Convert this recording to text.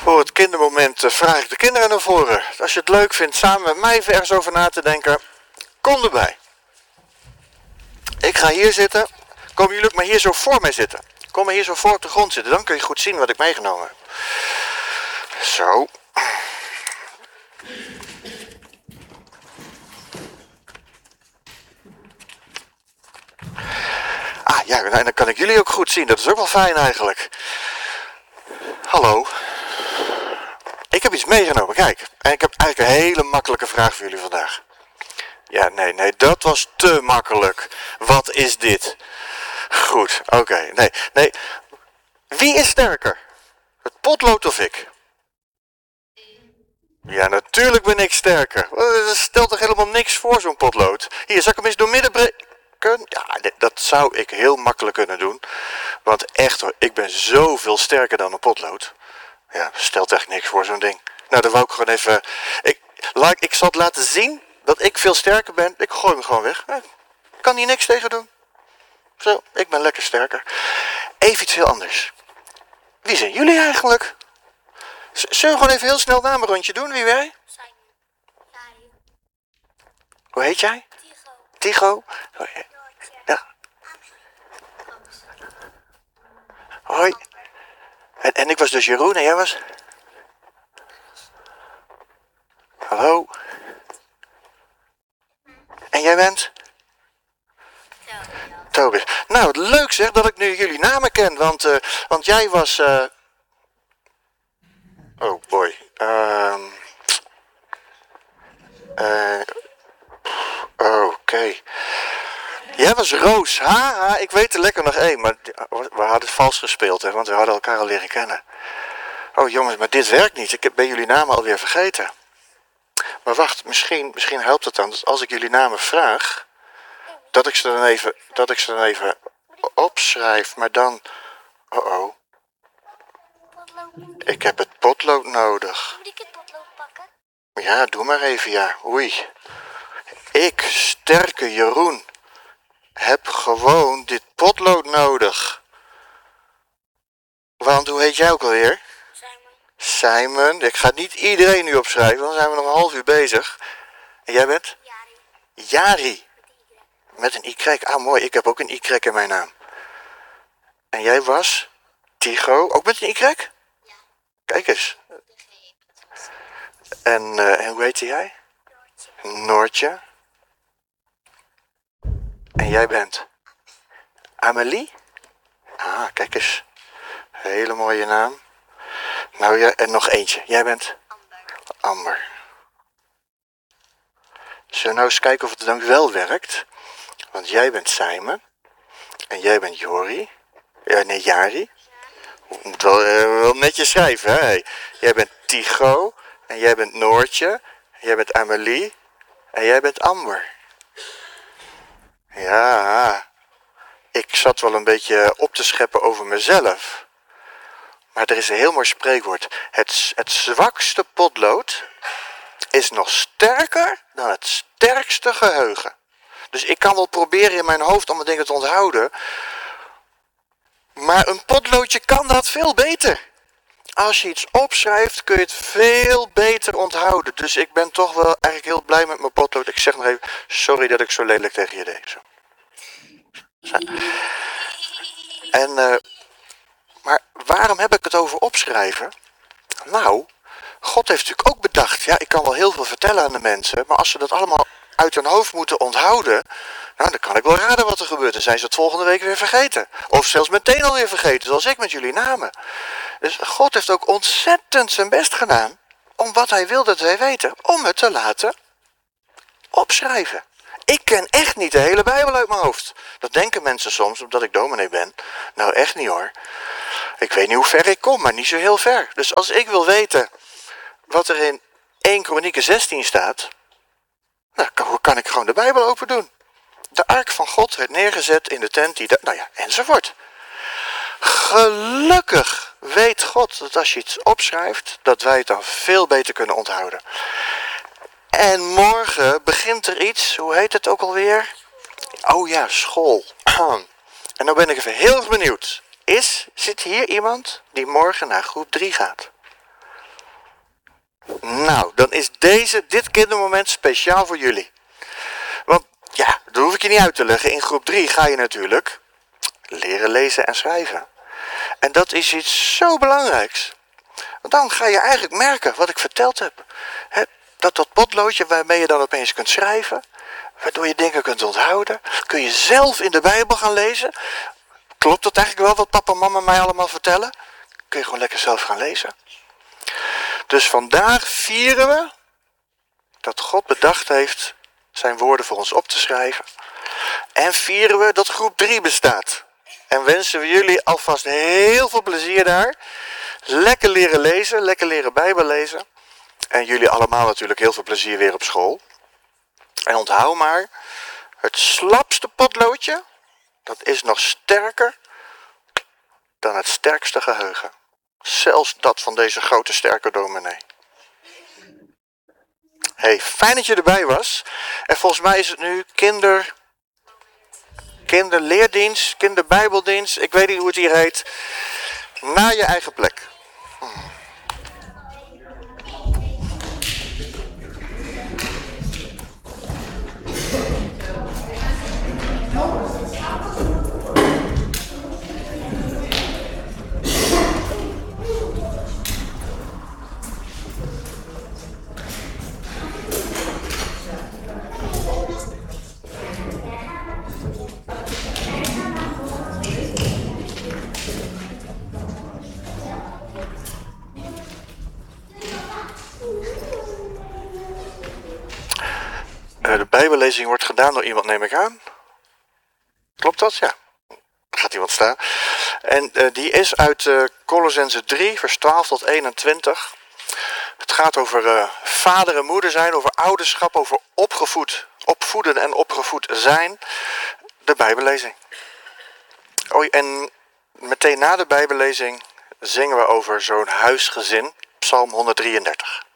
Voor het kindermoment vraag ik de kinderen naar voren. Als je het leuk vindt samen met mij even ergens over na te denken, kom erbij. Ik ga hier zitten. Komen jullie ook maar hier zo voor mij zitten. Kom maar hier zo voor op de grond zitten. Dan kun je goed zien wat ik meegenomen heb. Zo. Ah ja, dan kan ik jullie ook goed zien. Dat is ook wel fijn eigenlijk. Hallo. Ik heb iets meegenomen, kijk. En ik heb eigenlijk een hele makkelijke vraag voor jullie vandaag. Ja, nee, dat was te makkelijk. Wat is dit? Goed, oké. Nee. Wie is sterker? Het potlood of ik? Ja, natuurlijk ben ik sterker. Dat stelt toch helemaal niks voor, zo'n potlood? Hier, zal ik hem eens door midden breken? Ja, dat zou ik heel makkelijk kunnen doen. Want echt hoor, ik ben zoveel sterker dan een potlood. Ja, stelt echt niks voor, zo'n ding. Nou, dan wou ik gewoon even... Ik zal het laten zien dat ik veel sterker ben. Ik gooi hem gewoon weg. Ik kan hier niks tegen doen. Zo, ik ben lekker sterker. Even iets heel anders. Wie zijn jullie eigenlijk? Zullen we gewoon even heel snel een namenrondje doen? Wie ben jij? Hoe heet jij? Tigo. Ja. Hoi. En ik was dus Jeroen en jij was? Hallo. En jij bent? Tobias. Nou, het leuk zeg dat ik nu jullie namen ken, want jij was... Oh boy. Oké. Jij was Roos. Haha, ik weet er lekker nog één, maar we hadden het vals gespeeld, hè, want we hadden elkaar al leren kennen. Oh jongens, maar dit werkt niet. Ik ben jullie namen alweer vergeten. Maar wacht, misschien helpt het dan dat als ik jullie namen vraag, dat ik ze dan even opschrijf, maar dan... Oh. Ik heb het potlood nodig. Moet ik het potlood pakken? Ja, doe maar even, ja. Oei. Ik, sterke Jeroen, heb gewoon dit potlood nodig. Want hoe heet jij ook alweer? Simon. Ik ga niet iedereen nu opschrijven, dan zijn we nog een half uur bezig. En jij bent? Jari. Met een Y. Ah, mooi. Ik heb ook een Y in mijn naam. En jij was? Tigo. Ook met een Y? Ja. Kijk eens. En hoe heet jij? Noortje. En jij bent? Amelie? Ah, kijk eens. Hele mooie naam. Nou ja, en nog eentje. Jij bent? Amber. Zullen we nou eens kijken of het dan wel werkt? Want jij bent Simon. En jij bent Jori. Ja, nee, Jari. Je moet wel netjes schrijven, hè? Jij bent Tigo. En jij bent Noortje. En jij bent Amelie. En jij bent Amber. Ja. Ik zat wel een beetje op te scheppen over mezelf. Maar er is een heel mooi spreekwoord. Het zwakste potlood is nog sterker dan het sterkste geheugen. Dus ik kan wel proberen in mijn hoofd allemaal dingen te onthouden. Maar een potloodje kan dat veel beter. Als je iets opschrijft kun je het veel beter onthouden. Dus ik ben toch wel eigenlijk heel blij met mijn potlood. Ik zeg nog even, sorry dat ik zo lelijk tegen je deed. Zo. En, maar waarom heb ik het over opschrijven? Nou, God heeft natuurlijk ook bedacht. Ja, ik kan wel heel veel vertellen aan de mensen. Maar als ze dat allemaal uit hun hoofd moeten onthouden, nou, dan kan ik wel raden wat er gebeurt. Dan zijn ze het volgende week weer vergeten. Of zelfs meteen alweer vergeten, zoals ik met jullie namen. Dus God heeft ook ontzettend zijn best gedaan om wat hij wil dat wij weten, om het te laten opschrijven. Ik ken echt niet de hele Bijbel uit mijn hoofd. Dat denken mensen soms, omdat ik dominee ben. Nou, echt niet hoor. Ik weet niet hoe ver ik kom, maar niet zo heel ver. Dus als ik wil weten wat er in 1 Kronieken 16 staat, nou, kan ik gewoon de Bijbel open doen. De ark van God werd neergezet in de tent die... Nou ja, enzovoort. Gelukkig weet God dat als je iets opschrijft, dat wij het dan veel beter kunnen onthouden. En morgen begint er iets, hoe heet het ook alweer? Oh ja, school. En nou ben ik even heel erg benieuwd. Zit hier iemand die morgen naar groep 3 gaat? Nou, dan is dit kindermoment speciaal voor jullie. Want ja, dat hoef ik je niet uit te leggen. In groep 3 ga je natuurlijk leren lezen en schrijven. En dat is iets zo belangrijks. Want dan ga je eigenlijk merken wat ik verteld heb. Dat potloodje waarmee je dan opeens kunt schrijven. Waardoor je dingen kunt onthouden. Kun je zelf in de Bijbel gaan lezen. Klopt dat eigenlijk wel wat papa en mama mij allemaal vertellen? Kun je gewoon lekker zelf gaan lezen. Dus vandaag vieren we dat God bedacht heeft zijn woorden voor ons op te schrijven. En vieren we dat groep 3 bestaat. En wensen we jullie alvast heel veel plezier daar. Lekker leren lezen, lekker leren Bijbel lezen. En jullie allemaal natuurlijk heel veel plezier weer op school. En onthoud maar, het slapste potloodje, dat is nog sterker dan het sterkste geheugen. Zelfs dat van deze grote sterke dominee. Hey, fijn dat je erbij was. En volgens mij is het nu kinderleerdienst, kinderbijbeldienst, ik weet niet hoe het hier heet. Naar je eigen plek. De bijbellezing wordt gedaan door iemand, neem ik aan. Klopt dat? Ja. Gaat iemand staan. En die is uit Colossenzen 3, vers 12 tot 21. Het gaat over vader en moeder zijn, over ouderschap, over opvoeden en opgevoed zijn. De bijbellezing. Oh, en meteen na de bijbellezing zingen we over zo'n huisgezin, Psalm 133.